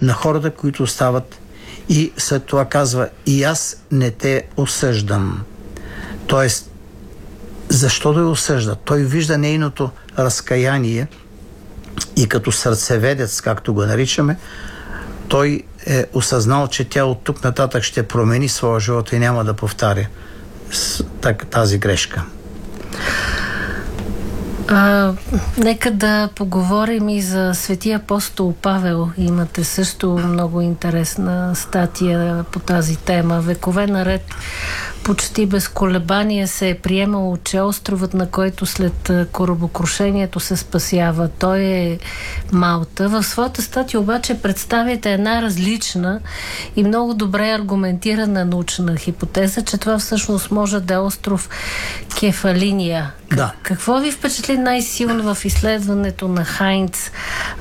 на хората, които остават, и след това казва: и аз не те осъждам. Тоест, защо да я осъжда? Той вижда нейното разкаяние и като сърцеведец, както го наричаме, той е осъзнал, че тя от тук нататък ще промени своя живот и няма да повтаря тази грешка. Нека да поговорим и за светия апостол Павел. Имате също много интересна статия по тази тема. Векове наред почти без колебание се е приемало, че островът, на който след корабокрушението се спасява, той е Малта. В своята статия обаче представяте една различна и много добре аргументирана научна хипотеза, че това всъщност може да е остров Кефалиния. Да. Какво ви впечатли най-силно в изследването на Хайнц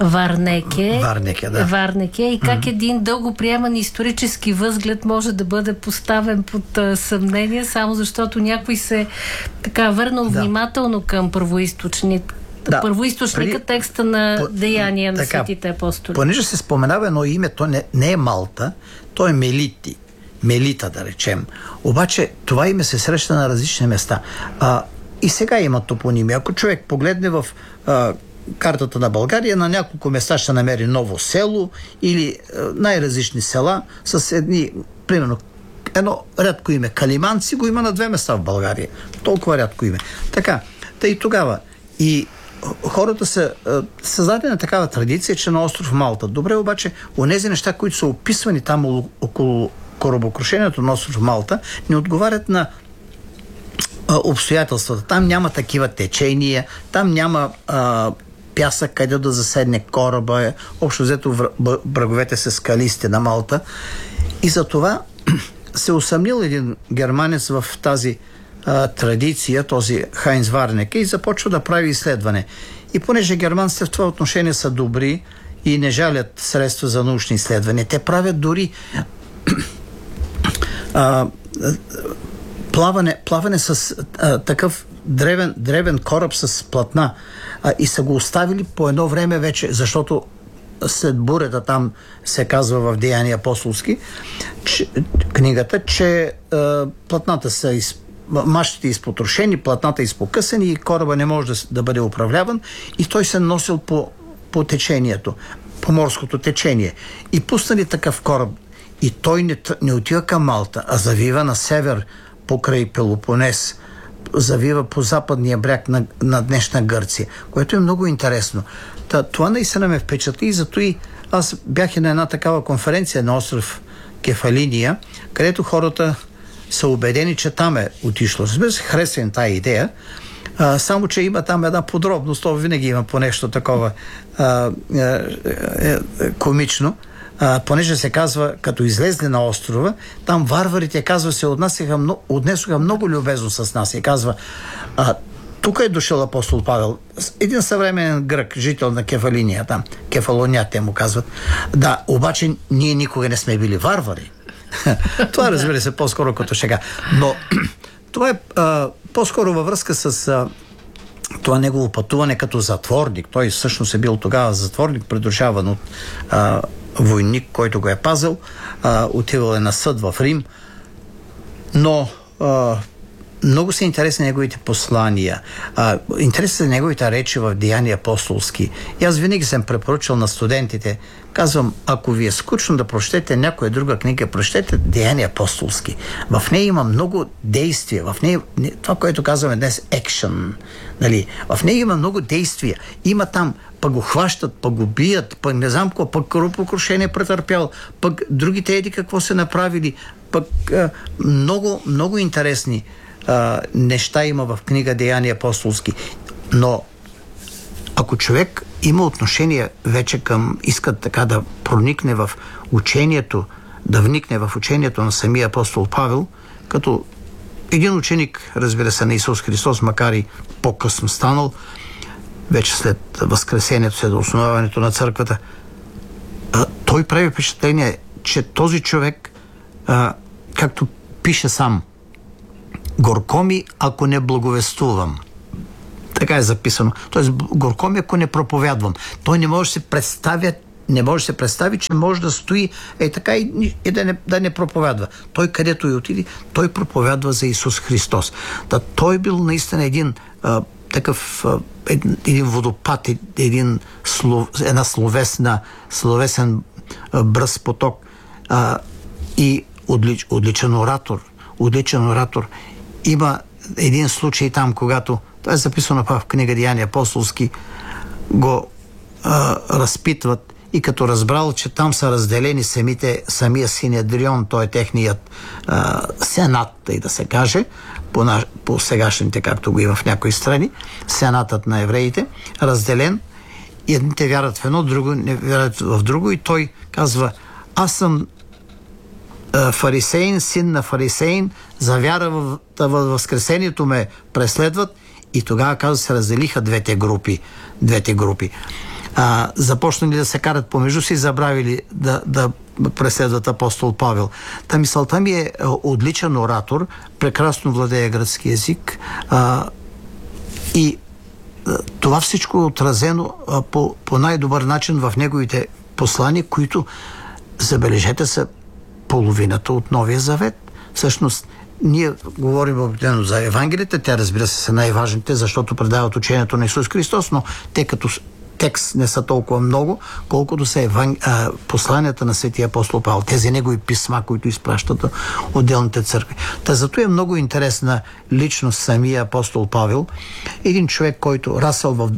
Варнеке и как един дълго приеман исторически възглед може да бъде поставен под съмнение, само защото някой се така върнал внимателно към първоизточника, текста на Деяния на светите апостоли. Понеже се споменава едно име, то не е Малта, то е Мелита, да речем. Обаче това име се среща на различни места. И сега има топоними. Ако човек погледне в картата на България, на няколко места ще намери ново село или най-различни села с едни, примерно, едно рядко име. Калиманци го има на 2 места в България. Толкова рядко име. Така, тъй тогава и хората са създадена такава традиция, че на остров Малта. Добре, обаче, онези неща, които са описвани там около корабокрушението на остров Малта, не отговарят на обстоятелствата. Там няма такива течения, там няма пясък, къде да заседне кораба. Общо взето бреговете са скалисти на Малта. И за това се усъмнил един германец в тази традиция, този Хайнц Варнеке, и започва да прави изследване. И понеже германците в това отношение са добри и не жалят средства за научни изследвания, те правят дори плаване с такъв древен кораб с платна, и са го оставили по едно време вече, защото след бурята, там се казва в Деяния апостолски, книгата, че платната са мачтите изпотрошени, платната изпокъсани и кораба не може да бъде управляван, и той се носил по течението, по морското течение. И пуснали такъв кораб, и той не отива към Малта, а завива на север покрай Пелопонес, завива по западния бряг на днешна Гърция, което е много интересно. Това наистина ме впечатли, и зато и аз бях и на една такава конференция на остров Кефалиния, където хората са убедени, че там е отишло. Разбира се, харесва им тая идея, само че има там една подробност, то винаги има по нещо такова комично. Понеже се казва, като излезли на острова, там варварите, казва, се отнесоха много любезно с нас, и казва: тук е дошъл апостол Павел, един съвременен грък, жител на Кефалиния, там, Кефалоня, те му казват. Да, обаче ние никога не сме били варвари. Това, разбира се, по-скоро като шега. Но това е по-скоро във връзка с това негово пътуване като затворник. Той всъщност е бил тогава затворник, придружаван от войник, който го е пазил. Отивал е на съд в Рим. Но много са интересни неговите послания. Интересни са неговите речи в Деяния апостолски. И аз винаги съм препоръчал на студентите, казвам, ако ви е скучно да прочетете някоя друга книга, прочетете Деяния апостолски. В нея има много действия. В нея, това, което казваме днес, екшън. Нали? В нея има много действия. Има там, пък го хващат, пък го бият, пък не знам какво, пък корабокрушение претърпял, пък другите еди какво са направили, пък много, много интересни неща има в книга Деяния апостолски. Но ако човек има отношение вече към, иска така да проникне в учението, да вникне в учението на самия апостол Павел, като един ученик, разбира се, на Исус Христос, макар и по-късно станал, вече след възкресението, след основаването на църквата, той прави впечатление, че този човек, както пише сам, горко ми, ако не благовествувам. Така е записано. Тоест, горко ми, ако не проповядвам. Той не може да се представя не може да се представи, че може да стои така и да не проповядва. Той където и отиде, той проповядва за Исус Христос. Той бил наистина един един водопад, една словесен бръз поток и отличен оратор. Има един случай там, когато, това е записано в книга Деяния апостолски, го разпитват и като разбрал, че там са разделени самия Синедрион, той е техният сенат, тъй да се каже, по сегашните, както го има в някои страни, сенатът на евреите, разделен, и едните вярват в едно, друго не вярват в друго, и той казва: аз съм фарисеин, син на фарисеин, за вяра във възкресението ме преследват. И тогава, казва, се разделиха двете групи. Започнали да се карат помежду си, забравили да преследват апостол Павел. Та мисълта ми е отличен оратор, прекрасно владее гръцки език, и това всичко е отразено по най-добър начин в неговите послания, които, забележете, са половината от Новия Завет. Всъщност, ние говорим обикновено за Евангелията, те, разбира се, са най-важните, защото предават учението на Исус Христос, но те като текст не са толкова много, колкото са посланията на светия апостол Павел, тези негови писма, които изпращат отделните църкви. Зато е много интересна личност самия апостол Павел. Един човек, който расъл в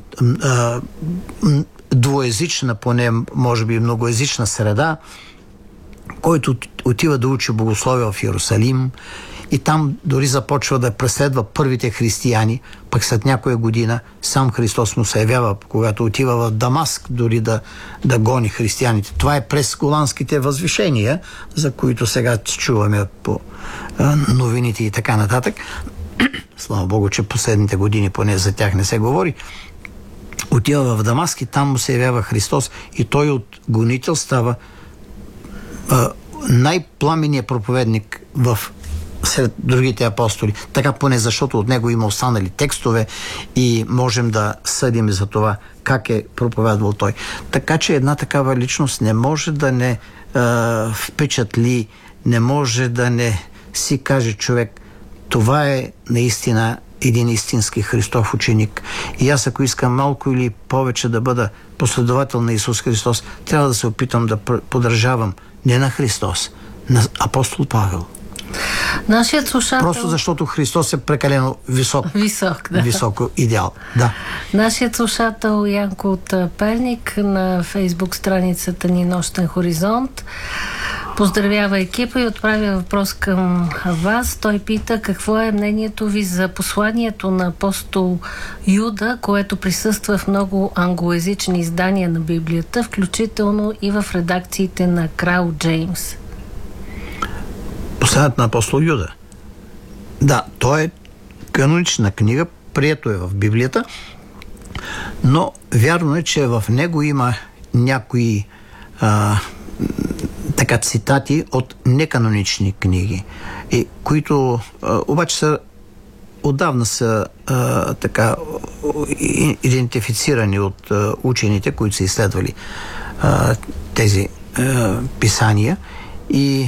двуезична, поне може би многоезична среда, който отива да учи богословие в Иерусалим и там дори започва да преследва първите християни, пък след някоя година сам Христос му се явява, когато отива в Дамаск, дори да гони християните. Това е през голандските възвишения, за които сега чуваме по новините и така нататък. Слава Богу, че последните години поне за тях не се говори. Отива в Дамаск и там му се явява Христос и той от гонител става най-пламенният проповедник сред другите апостоли. Така поне, защото от него има останали текстове и можем да съдим за това как е проповядвал той. Така че една такава личност не може да не впечатли, не може да не си каже човек: това е наистина един истински Христов ученик. И аз, ако искам малко или повече да бъда последовател на Исус Христос, трябва да се опитам да подражавам не на Христос, на апостол Павел. Нашият слушател... Просто защото Христос е прекалено високо идеал. Да. Нашият слушател Янко от Перник на Фейсбук страницата ни Нощен хоризонт поздравява екипа и отправя въпрос към вас. Той пита: какво е мнението ви за посланието на апостол Юда, което присъства в много англоязични издания на Библията, включително и в редакциите на крал Джеймс? Посланието на апостол Юда. Да, той е канонична книга, прието е в Библията, но вярно е, че в него има някои цитати от неканонични книги, които обаче отдавна са идентифицирани от учените, които са изследвали тези писания, и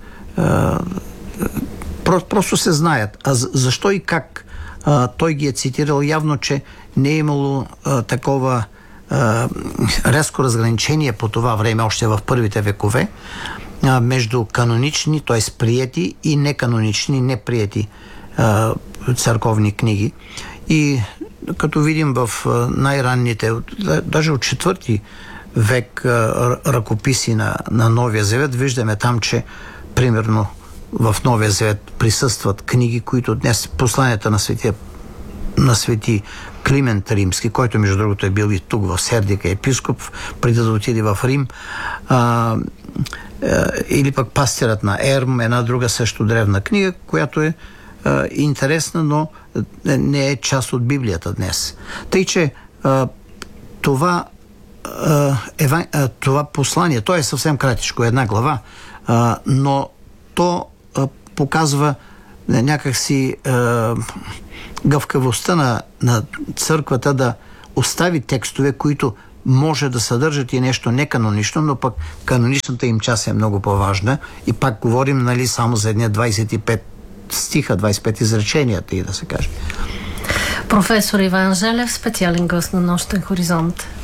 просто се знаят. А защо и как той ги е цитирал? Явно, че не е имало такова резко разграничение по това време, още в първите векове, между канонични, т.е. приети, и неканонични, неприети църковни книги. И като видим в най-ранните, даже от 4 век ръкописи на Новия Завет, виждаме там, че примерно в Новия Завет присъстват книги, които днес посланията на свети Климент Римски, който между другото е бил и тук в Сердика епископ, преди да отиде в Рим, или пък Пастирът на Ерм, една друга също древна книга, която е интересна, но не е част от Библията днес. Тъй, че това послание, то е съвсем кратичко, една глава, но то показва някакси гъвкавостта на църквата да остави текстове, които може да съдържат и нещо неканонично, но пък каноничната им част е много по-важна. И пак говорим, нали, само за едни 25 стиха, 25 изречения, и да се каже. Професор Иван Желев, специален гост на Нощен хоризонт.